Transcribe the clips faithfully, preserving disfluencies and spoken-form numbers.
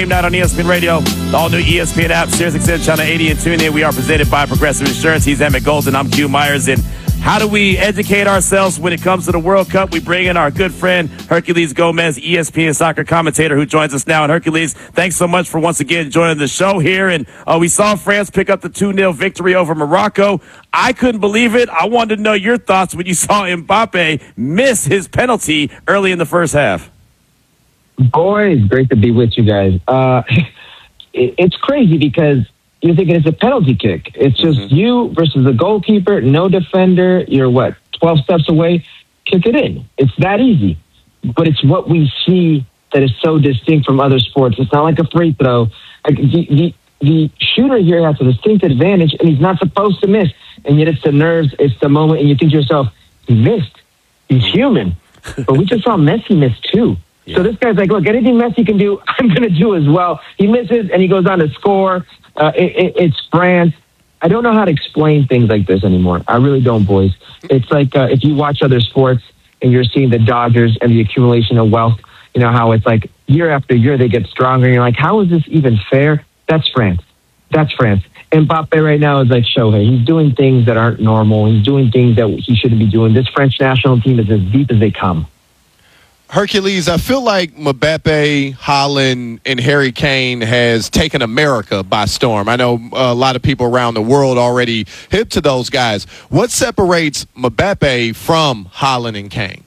Night on E S P N Radio, the all-new E S P N app, SiriusXM Channel eighty, and tune in. We are presented by Progressive Insurance. He's Emmett Golden. I'm Q Myers. And how do we educate ourselves when it comes to the World Cup? We bring in our good friend, Herculez Gomez, E S P N soccer commentator, who joins us now. And Herculez, thanks so much for once again joining the show here. And uh, we saw France pick up the two nil victory over Morocco. I couldn't believe it. I wanted to know your thoughts when you saw Mbappe miss his penalty early in the first half. Boys, great to be with you guys. Uh, it, it's crazy because you're thinking it's a penalty kick. It's just mm-hmm. you versus the goalkeeper, no defender. You're, what, twelve steps away? Kick it in. It's that easy. But it's what we see that is so distinct from other sports. It's not like a free throw. Like the, the, the shooter here has a distinct advantage, and he's not supposed to miss. And yet it's the nerves, it's the moment, and you think to yourself, he missed. He's human. But we just saw Messi miss too. Yeah. So this guy's like, look, anything Messi can do, I'm going to do as well. He misses, and he goes on to score. Uh, it, it, it's France. I don't know how to explain things like this anymore. I really don't, boys. It's like uh, if you watch other sports and you're seeing the Dodgers and the accumulation of wealth, you know, how it's like year after year they get stronger. And you're like, how is this even fair? That's France. That's France. Mbappe right now is like Shohei. He's doing things that aren't normal. He's doing things that he shouldn't be doing. This French national team is as deep as they come. Herculez, I feel like Mbappe, Haaland, and Harry Kane has taken America by storm. I know a lot of people around the world already hip to those guys. What separates Mbappe from Haaland and Kane?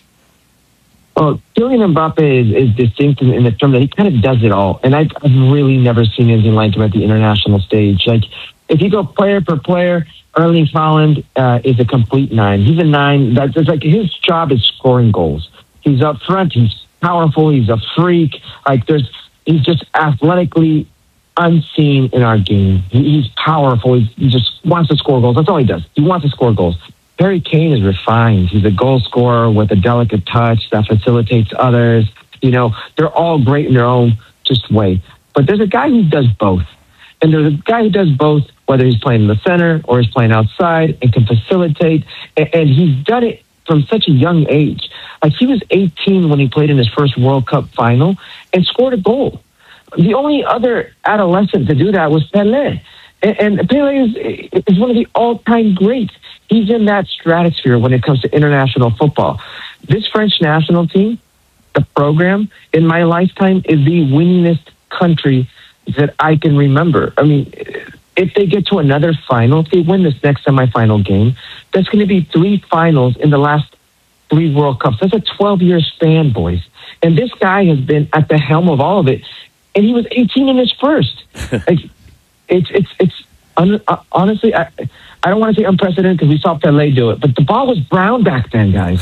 Well, Kylian Mbappe is, is distinct in, in the term that he kind of does it all. And I've, I've really never seen anything like him at the international stage. Like, if you go player per player, Erling Haaland uh, is a complete nine. He's a nine. That's it's like his job is scoring goals. He's up front. He's powerful. He's a freak. Like there's, he's just athletically unseen in our game. He, he's powerful. He's, he just wants to score goals. That's all he does. He wants to score goals. Harry Kane is refined. He's a goal scorer with a delicate touch that facilitates others. You know, they're all great in their own just way. But there's a guy who does both. And there's a guy who does both, whether he's playing in the center or he's playing outside and can facilitate. And, and he's done it from such a young age. Like he was eighteen when he played in his first World Cup final and scored a goal. The only other adolescent to do that was Pelé. And, and Pelé is, is one of the all-time greats. He's in that stratosphere when it comes to international football. This French national team, the program, in my lifetime, is the winningest country that I can remember. I mean, if they get to another final, if they win this next semifinal game, that's going to be three finals in the last three World Cups. That's a twelve-year span, boys. And this guy has been at the helm of all of it, and he was eighteen in his first. Like, it's it's it's un, uh, honestly, I I don't want to say unprecedented because we saw Pelé do it, but the ball was brown back then, guys.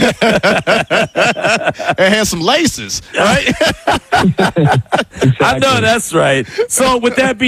It had some laces, right? Exactly. I know that's right. So with that being